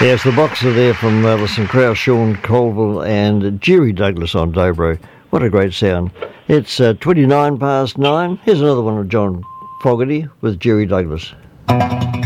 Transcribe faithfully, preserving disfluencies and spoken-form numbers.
Yes, the Boxer there from Alison Krauss, Sean Colville and Jerry Douglas on dobro. What a great sound. It's uh, twenty-nine past nine. Here's another one of John Fogerty with Jerry Douglas.